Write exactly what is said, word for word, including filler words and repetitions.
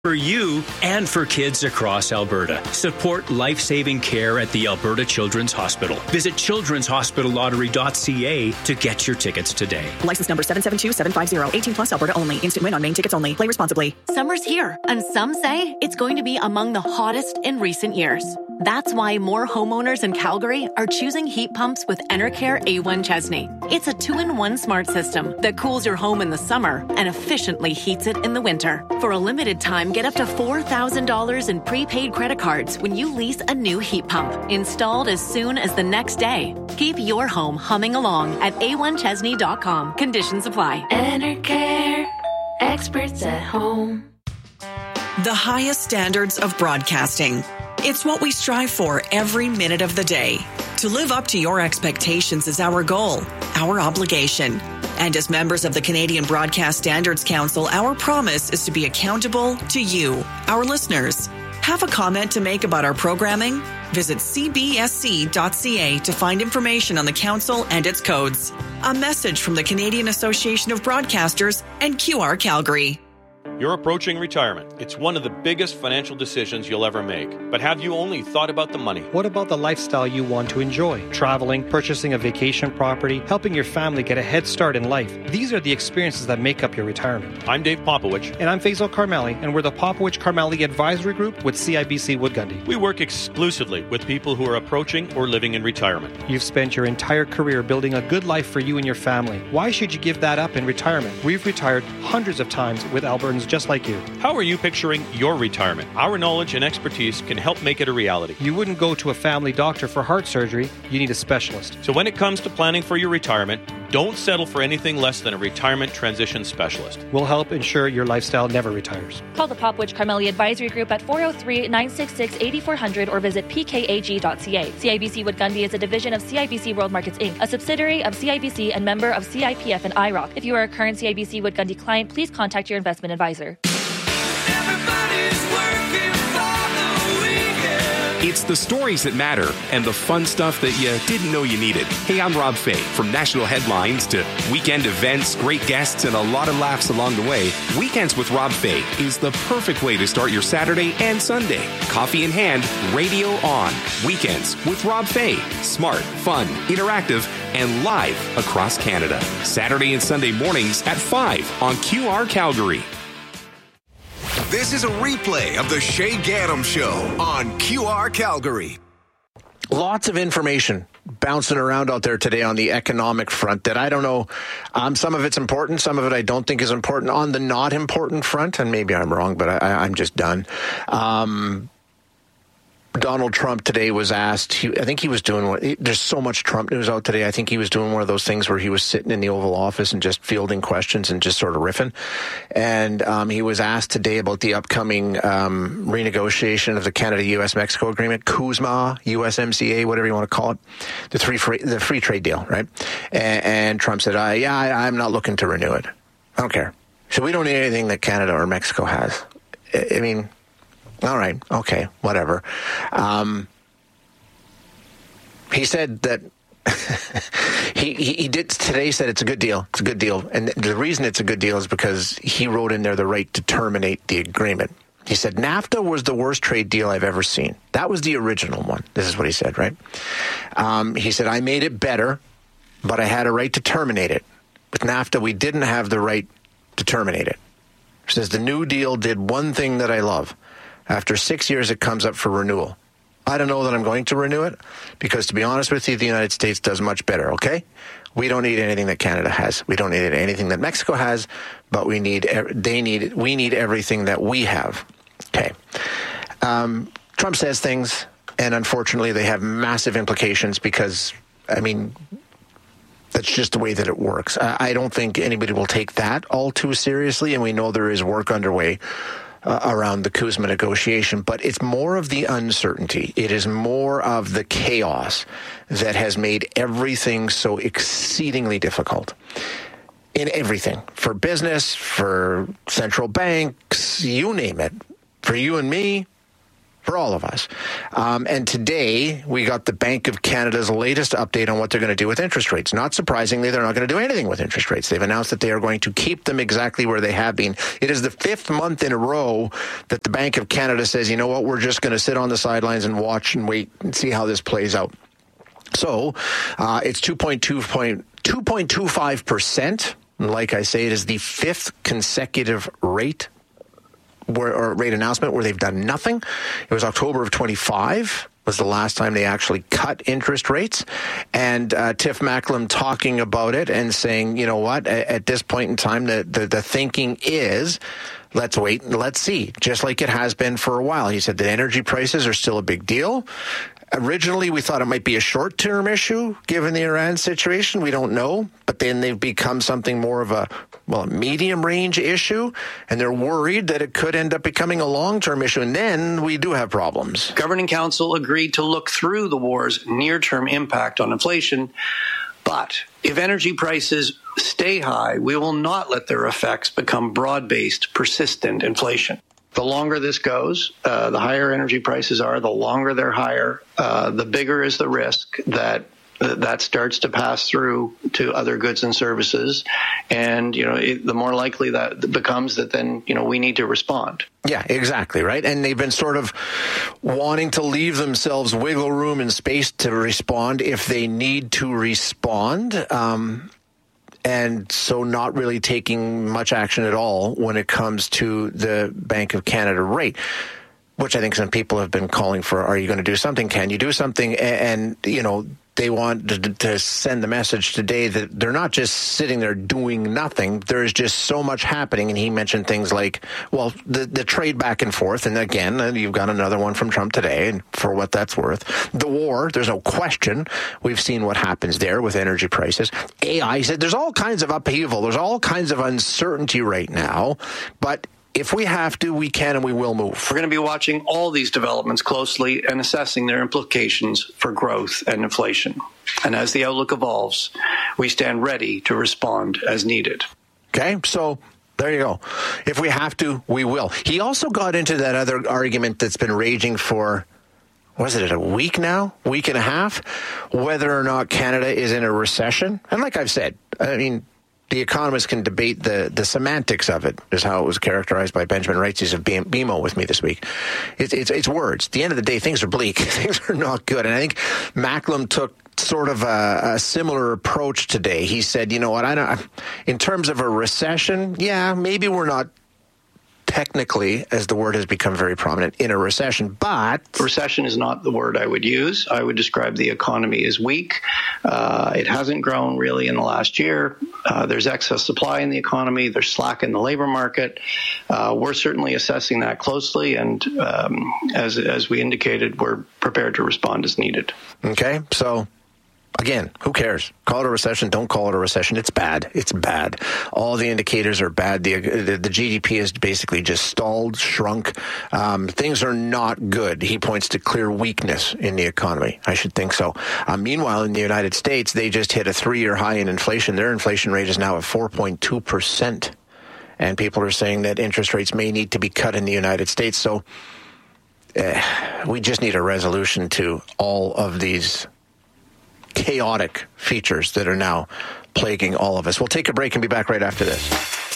For you and for kids across Alberta. Support life-saving care at the Alberta Children's Hospital. Visit children's hospital lottery dot c a to get your tickets today. License number seven seven two seven five zero. eighteen plus Alberta only. Instant win on main tickets only. Play responsibly. Summer's here, and some say it's going to be among the hottest in recent years. That's why more homeowners in Calgary are choosing heat pumps with Enercare A one Chesney. It's a two-in-one smart system that cools your home in the summer and efficiently heats it in the winter. For a limited time, get up to four thousand dollars in prepaid credit cards when you lease a new heat pump, installed as soon as the next day. Keep your home humming along at a one chesney dot com. Conditions apply. Enercare, experts at home. The highest standards of broadcasting. It's what we strive for every minute of the day. To live up to your expectations is our goal, our obligation. And as members of the Canadian Broadcast Standards Council, our promise is to be accountable to you, our listeners. Have a comment to make about our programming? Visit c b s c dot c a to find information on the council and its codes. A message from the Canadian Association of Broadcasters and Q R Calgary. You're approaching retirement. It's one of the biggest financial decisions you'll ever make. But have you only thought about the money? What about the lifestyle you want to enjoy? Traveling, purchasing a vacation property, helping your family get a head start in life. These are the experiences that make up your retirement. I'm Dave Popowich. And I'm Faisal Karmali, and we're the Popowich Karmali Advisory Group with C I B C Wood Gundy. We work exclusively with people who are approaching or living in retirement. You've spent your entire career building a good life for you and your family. Why should you give that up in retirement? We've retired hundreds of times with Albertans just like you. How are you picturing your retirement? Our knowledge and expertise can help make it a reality. You wouldn't go to a family doctor for heart surgery. You need a specialist. So when it comes to planning for your retirement, don't settle for anything less than a retirement transition specialist. We'll help ensure your lifestyle never retires. Call the Popowich Karmali Advisory Group at four oh three, nine six six, eight four zero zero or visit p k a g dot c a. C I B C Wood Gundy is a division of C I B C World Markets Incorporated, a subsidiary of C I B C and member of C I P F and I R O C. If you are a current C I B C Wood Gundy client, please contact your investment advisor. It's the stories that matter and the fun stuff that you didn't know you needed. Hey, I'm Rob Fay. From national headlines to weekend events, great guests, and a lot of laughs along the way, Weekends with Rob Fay is the perfect way to start your Saturday and Sunday. Coffee in hand, radio on. Weekends with Rob Fay. Smart, fun, interactive, and live across Canada. Saturday and Sunday mornings at five on Q R Calgary. This is a replay of the Shay Gaddam Show on Q R Calgary. Lots of information bouncing around out there today on the economic front that I don't know. Um, some of it's important. Some of it I don't think is important. On the not important front, and maybe I'm wrong, but I, I'm just done. Um, Donald Trump today was asked, he, I think he was doing what, there's so much Trump news out today. I think he was doing one of those things where he was sitting in the Oval Office and just fielding questions and just sort of riffing. And um, he was asked today about the upcoming um, renegotiation of the Canada-U S Mexico agreement, CUSMA, U S M C A, whatever you want to call it, the, three free, the free trade deal, right? And, and Trump said, uh, yeah, I, I'm not looking to renew it. I don't care. So we don't need anything that Canada or Mexico has. I, I mean... All right. Okay. Whatever. Um, he said that he, he he did today said it's a good deal. It's a good deal. And the reason it's a good deal is because he wrote in there the right to terminate the agreement. He said, NAFTA was the worst trade deal I've ever seen. That was the original one. This is what he said, right? Um, he said, I made it better, but I had a right to terminate it. With NAFTA, we didn't have the right to terminate it. He says, the New Deal did one thing that I love. After six years, it comes up for renewal. I don't know that I'm going to renew it because, to be honest with you, the United States does much better, okay? We don't need anything that Canada has. We don't need anything that Mexico has, but we need, they need, we need everything that we have, okay? Um, Trump says things, and unfortunately, they have massive implications because, I mean, that's just the way that it works. I don't think anybody will take that all too seriously, and we know there is work underway Uh, around the CUSMA negotiation, but it's more of the uncertainty. It is more of the chaos that has made everything so exceedingly difficult. In everything. For business, for central banks, you name it. For you and me, for all of us. Um, and today, we got the Bank of Canada's latest update on what they're going to do with interest rates. Not surprisingly, they're not going to do anything with interest rates. They've announced that they are going to keep them exactly where they have been. It is the fifth month in a row that the Bank of Canada says, you know what, we're just going to sit on the sidelines and watch and wait and see how this plays out. So uh, it's two point two five percent. Like I say, it is the fifth consecutive rate Where, or rate announcement where they've done nothing. It was October of twenty-five was the last time they actually cut interest rates. And uh, Tiff Macklem talking about it and saying, you know what, at, at this point in time, the, the, the thinking is, let's wait and let's see, just like it has been for a while. He said that energy prices are still a big deal. Originally, we thought it might be a short-term issue, given the Iran situation. We don't know. But then they've become something more of a, well, a medium-range issue. And they're worried that it could end up becoming a long-term issue. And then we do have problems. Governing Council agreed to look through the war's near-term impact on inflation. But if energy prices stay high, we will not let their effects become broad-based, persistent inflation. The longer this goes, uh, the higher energy prices are, the longer they're higher, uh, the bigger is the risk that uh, that starts to pass through to other goods and services. And, you know, it, the more likely that becomes that then, you know, we need to respond. Yeah, exactly, right? And they've been sort of wanting to leave themselves wiggle room and space to respond if they need to respond. Um And so not really taking much action at all when it comes to the Bank of Canada rate, which I think some people have been calling for. Are you going to do something? Can you do something? And, and you know, they want to, to send the message today that they're not just sitting there doing nothing. There's just so much happening. And he mentioned things like, well, the, the trade back and forth. And again, you've got another one from Trump today, and for what that's worth. The war, there's no question. We've seen what happens there with energy prices. A I, he said there's all kinds of upheaval. There's all kinds of uncertainty right now. But if we have to, we can and we will move. We're going to be watching all these developments closely and assessing their implications for growth and inflation. And as the outlook evolves, we stand ready to respond as needed. Okay, so there you go. If we have to, we will. He also got into that other argument that's been raging for, was it a week now, week and a half, whether or not Canada is in a recession. And like I've said, I mean, the economists can debate the, the semantics of it, is how it was characterized by Benjamin Reitzes of B M O with me this week. It's, it's, it's words. At the end of the day, things are bleak. Things are not good. And I think Macklem took sort of a, a similar approach today. He said, you know what, I don't, in terms of a recession, yeah, maybe we're not technically, as the word has become very prominent, in a recession, but... Recession is not the word I would use. I would describe the economy as weak. Uh, it hasn't grown really in the last year. Uh, there's excess supply in the economy. There's slack in the labor market. Uh, we're certainly assessing that closely, and um, as, as we indicated, we're prepared to respond as needed. Okay, so... Again, who cares? Call it a recession. Don't call it a recession. It's bad. It's bad. All the indicators are bad. The the, the G D P is basically just stalled, shrunk. Um, things are not good. He points to clear weakness in the economy. I should think so. Uh, meanwhile, in the United States, they just hit a three-year high in inflation. Their inflation rate is now at four point two percent. And people are saying that interest rates may need to be cut in the United States. So uh, we just need a resolution to all of these chaotic features that are now plaguing all of us. We'll take a break and be back right after this.